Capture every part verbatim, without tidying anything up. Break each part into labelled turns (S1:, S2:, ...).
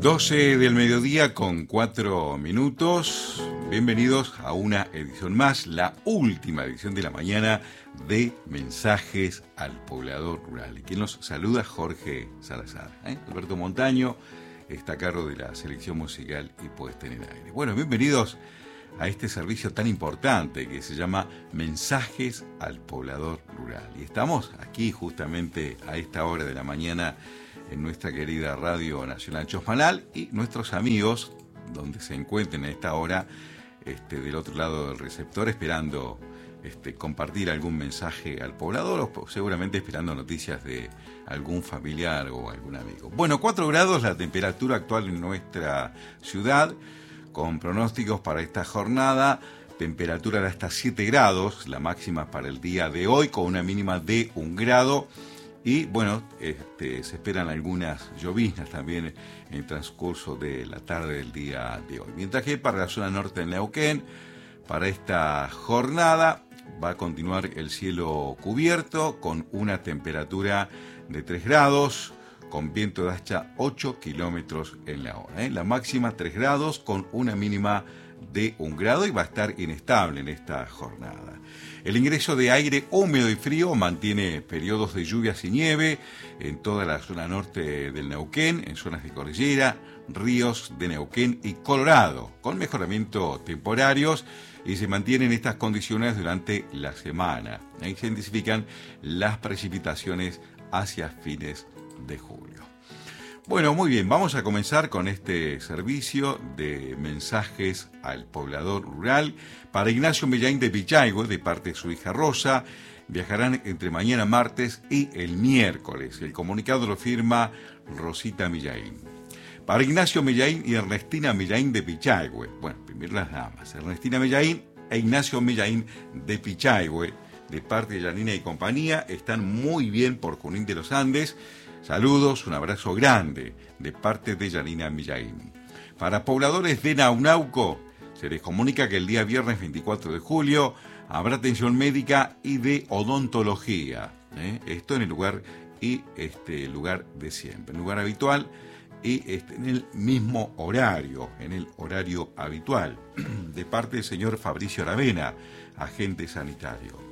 S1: doce del mediodía con cuatro minutos. Bienvenidos a una edición más, la última edición de la mañana de Mensajes al Poblador Rural. Y quien nos saluda, Jorge Salazar. ¿eh? Alberto Montaño está a cargo de la selección musical y puesta en el aire. Bueno, bienvenidos a este servicio tan importante que se llama Mensajes al Poblador Rural. Y estamos aquí justamente a esta hora de la mañana en nuestra querida Radio Nacional Chosmalal y nuestros amigos, donde se encuentren a esta hora este, del otro lado del receptor, esperando este, compartir algún mensaje al poblador o seguramente esperando noticias de algún familiar o algún amigo. Bueno, cuatro grados la temperatura actual en nuestra ciudad, con pronósticos para esta jornada, temperatura de hasta siete grados, la máxima para el día de hoy, con una mínima de un grado. Y bueno, este, se esperan algunas lloviznas también en el transcurso de la tarde del día de hoy. Mientras que para la zona norte de Neuquén, para esta jornada va a continuar el cielo cubierto con una temperatura de tres grados, con viento de hasta ocho kilómetros en la hora. ¿eh? La máxima tres grados con una mínima de un grado y va a estar inestable en esta jornada. El ingreso de aire húmedo y frío mantiene periodos de lluvias y nieve en toda la zona norte del Neuquén, en zonas de cordillera, ríos de Neuquén y Colorado, con mejoramientos temporarios, y se mantienen estas condiciones durante la semana. Ahí se intensifican las precipitaciones hacia fines de julio. Bueno, muy bien, vamos a comenzar con este servicio de mensajes al poblador rural. Para Ignacio Millaín de Pichaigue, de parte de su hija Rosa, viajarán entre mañana martes y el miércoles. El comunicado lo firma Rosita Millaín. Para Ignacio Millaín y Ernestina Millaín de Pichaigue. Bueno, primero las damas. Ernestina Millaín e Ignacio Millaín de Pichaigue, de parte de Yanina y compañía, están muy bien por Junín de los Andes. Saludos, un abrazo grande de parte de Yanina Millaín. Para pobladores de Naunauco, se les comunica que el día viernes veinticuatro de julio habrá atención médica y de odontología. ¿eh? Esto en el lugar y este lugar de siempre, en lugar habitual y este, en el mismo horario, en el horario habitual, de parte del señor Fabricio Aravena, agente sanitario.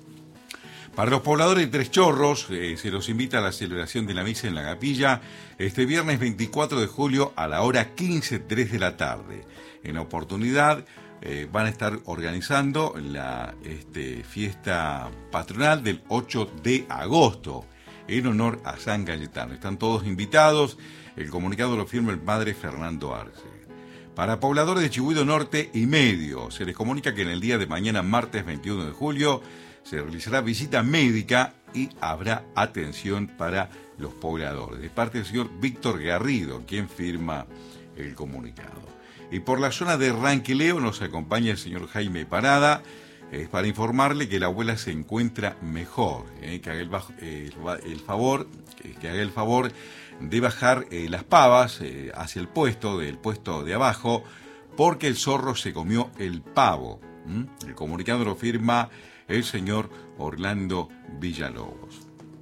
S1: Para los pobladores de Tres Chorros, eh, se los invita a la celebración de la misa en la capilla este viernes veinticuatro de julio a la hora quince tres de la tarde. En la oportunidad eh, van a estar organizando la este, fiesta patronal del ocho de agosto en honor a San Cayetano. Están todos invitados. El comunicado lo firma el padre Fernando Arce. Para pobladores de Chibúido Norte y Medio, se les comunica que en el día de mañana, martes veintiuno de julio, se realizará visita médica y habrá atención para los pobladores, de parte del señor Víctor Garrido, quien firma el comunicado. Y por la zona de Ranquileo nos acompaña el señor Jaime Parada, eh, para informarle que la abuela se encuentra mejor, eh, que haga el, bajo, eh, el favor, que, que haga el favor de bajar eh, las pavas eh, hacia el puesto, del puesto de abajo, porque el zorro se comió el pavo. ¿Mm? El comunicado lo firma el señor Orlando Villalobos.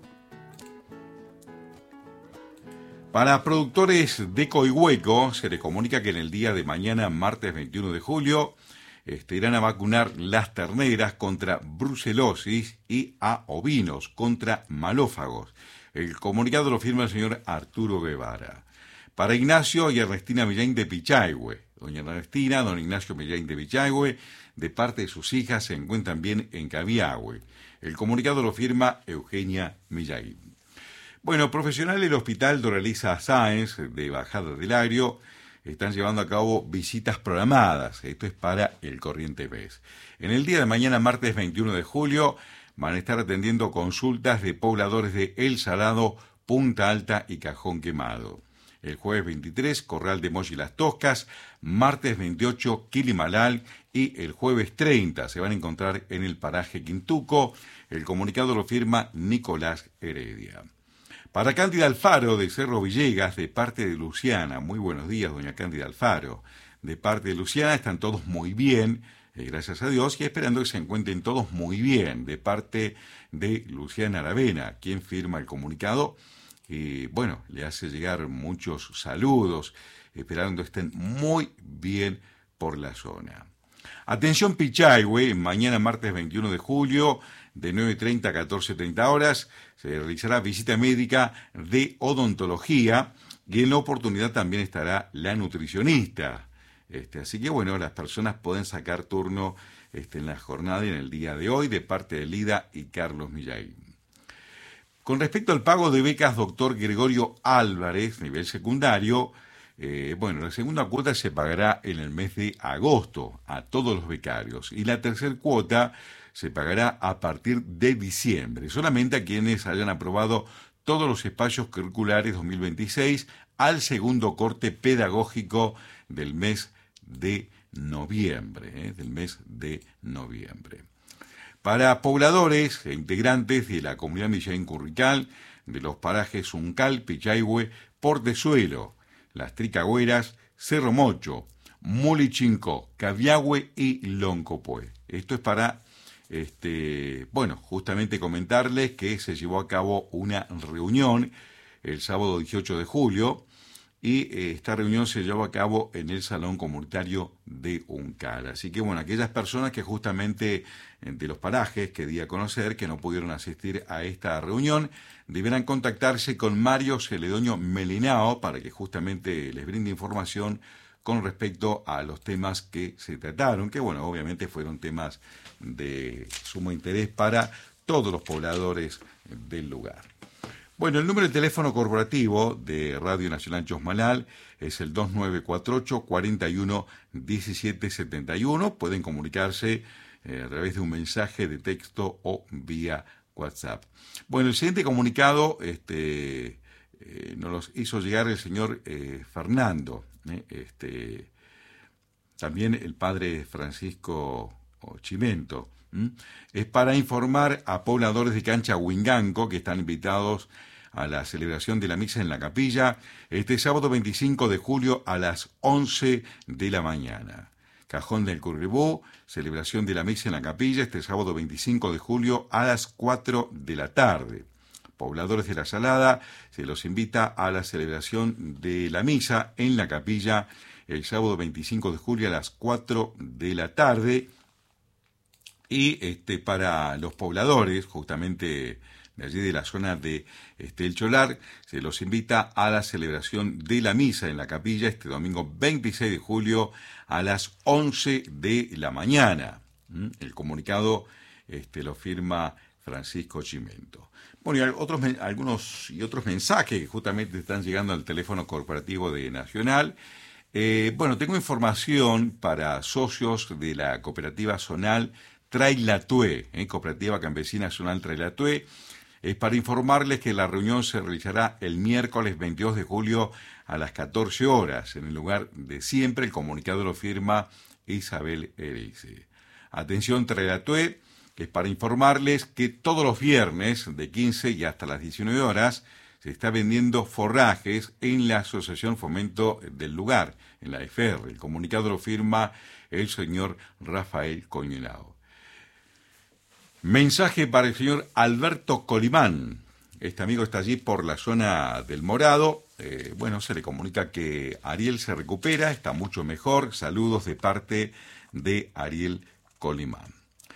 S1: Para productores de Coihueco, se les comunica que en el día de mañana, martes veintiuno de julio, este, irán a vacunar las terneras contra brucelosis y a ovinos contra malófagos. El comunicado lo firma el señor Arturo Guevara. Para Ignacio y Ernestina Millaín de Pichaigue, doña Ernestina, don Ignacio Millaín de Pichaigue, de parte de sus hijas, se encuentran bien en Cabiahue. El comunicado lo firma Eugenia Millaín. Bueno, profesionales del Hospital Doralisa Sáenz de Bajada del Agrio están llevando a cabo visitas programadas. Esto es para el Corriente Pez. En el día de mañana, martes veintiuno de julio, van a estar atendiendo consultas de pobladores de El Salado, Punta Alta y Cajón Quemado. El jueves veintitrés, Corral de Mochi Las Toscas, martes veintiocho, Quilimalal, y el jueves treinta se van a encontrar en el paraje Quintuco. El comunicado lo firma Nicolás Heredia. Para Cándida Alfaro, de Cerro Villegas, de parte de Luciana. Muy buenos días, doña Cándida Alfaro. De parte de Luciana, están todos muy bien, eh, gracias a Dios, y esperando que se encuentren todos muy bien, de parte de Luciana Aravena, quien firma el comunicado y bueno, le hace llegar muchos saludos, esperando estén muy bien por la zona. Atención Pichahue, mañana martes veintiuno de julio, de nueve treinta a catorce treinta horas, se realizará visita médica de odontología y en la oportunidad también estará la nutricionista. Este, así que bueno, las personas pueden sacar turno este, en la jornada y en el día de hoy de parte de Lida y Carlos Millaín. Con respecto al pago de becas doctor Gregorio Álvarez, nivel secundario, eh, bueno, la segunda cuota se pagará en el mes de agosto a todos los becarios y la tercera cuota se pagará a partir de diciembre, solamente a quienes hayan aprobado todos los espacios curriculares dos mil veintiséis al segundo corte pedagógico del mes de noviembre, ¿eh? del mes de noviembre. Para pobladores e integrantes de la comunidad Millaín Currical, de los parajes Uncal, Pichahue, Portezuelo, Las Tricagüeras, Cerro Mocho, Molichincó, Cabiahue y Loncopué. Esto es para, este, bueno, justamente comentarles que se llevó a cabo una reunión el sábado dieciocho de julio y eh, esta reunión se llevó a cabo en el Salón Comunitario de Uncal. Así que, bueno, aquellas personas que justamente de los parajes que di a conocer que no pudieron asistir a esta reunión, deberán contactarse con Mario Celedonio Melinao para que justamente les brinde información con respecto a los temas que se trataron, que bueno, obviamente fueron temas de sumo interés para todos los pobladores del lugar. Bueno, el número de teléfono corporativo de Radio Nacional Chosmalal es el dos nueve cuatro ocho, cuatro uno, uno siete siete uno. Pueden comunicarse eh, a través de un mensaje de texto o vía WhatsApp. Bueno, el siguiente comunicado este, eh, nos los hizo llegar el señor eh, Fernando, eh, este, también el padre Francisco Chimento. ¿Mm? Es para informar a pobladores de Cancha Huinganco que están invitados a la celebración de la misa en la capilla este sábado veinticinco de julio a las once de la mañana. Cajón del Curribú, celebración de la misa en la capilla este sábado veinticinco de julio a las cuatro de la tarde. Pobladores de La Salada se los invita a la celebración de la misa en la capilla el sábado veinticinco de julio a las cuatro de la tarde. Y este, para los pobladores, justamente de allí de la zona de este, El Cholar, se los invita a la celebración de la misa en la capilla este domingo veintiséis de julio a las once de la mañana. ¿Mm? El comunicado este, lo firma Francisco Chimento. Bueno, y otros, algunos y otros mensajes que justamente están llegando al teléfono corporativo de Nacional. Eh, bueno, tengo información para socios de la cooperativa zonal Trailatue, ¿eh? Cooperativa Campesina Zonal Trailatue, es para informarles que la reunión se realizará el miércoles veintidós de julio a las catorce horas, en el lugar de siempre. El comunicado lo firma Isabel Erice. Atención Trailatue, que es para informarles que todos los viernes de quince y hasta las diecinueve horas se está vendiendo forrajes en la Asociación Fomento del lugar, en la E F R. El comunicado lo firma el señor Rafael Coñelao. Mensaje para el señor Alberto Colimán. Este amigo está allí por la zona del Morado. Eh, bueno, se le comunica que Ariel se recupera, está mucho mejor. Saludos de parte de Ariel Colimán.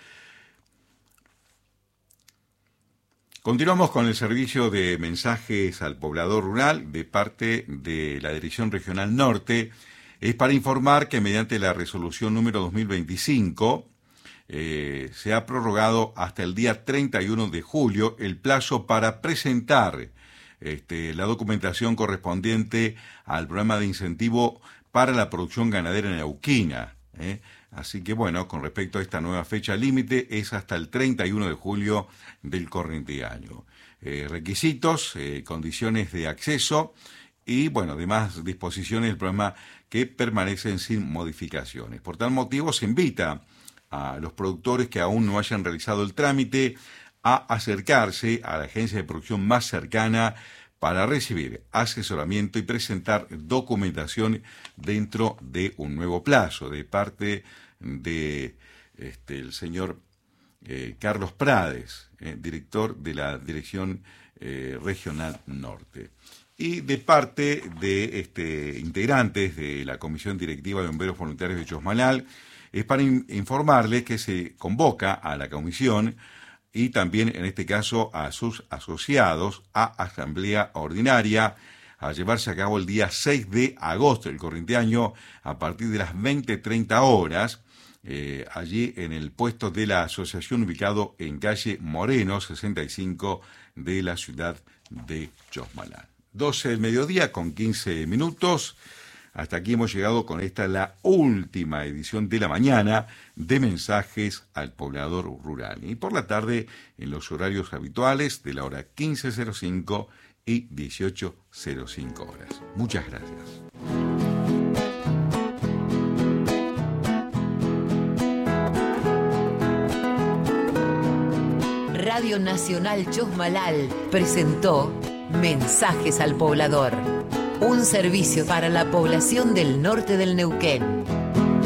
S1: Continuamos con el servicio de mensajes al poblador rural de parte de la Dirección Regional Norte. Es para informar que mediante la resolución número dos mil veinticinco eh, se ha prorrogado hasta el día treinta y uno de julio el plazo para presentar este, la documentación correspondiente al programa de incentivo para la producción ganadera neuquina. ¿eh? Así que bueno, con respecto a esta nueva fecha límite, es hasta el treinta y uno de julio del corriente año. Eh, requisitos, eh, condiciones de acceso y bueno, demás disposiciones del programa que permanecen sin modificaciones. Por tal motivo, se invita a los productores que aún no hayan realizado el trámite a acercarse a la agencia de producción más cercana para recibir asesoramiento y presentar documentación dentro de un nuevo plazo de parte de este, el señor eh, Carlos Prades, eh, director de la Dirección eh, Regional Norte. Y de parte de este, integrantes de la Comisión Directiva de Bomberos Voluntarios de Chosmalal, es para in- informarles que se convoca a la comisión y también, en este caso, a sus asociados a asamblea ordinaria a llevarse a cabo el día seis de agosto del corriente año a partir de las veinte treinta horas, eh, allí en el puesto de la asociación ubicado en calle Moreno sesenta y cinco de la ciudad de Chosmalal. doce del mediodía con quince minutos. Hasta aquí hemos llegado con esta, la última edición de la mañana de Mensajes al Poblador Rural. Y por la tarde, en los horarios habituales de la hora quince cero cinco y dieciocho cero cinco horas. Muchas gracias.
S2: Radio Nacional Chosmalal presentó Mensajes al Poblador, un servicio para la población del norte del Neuquén.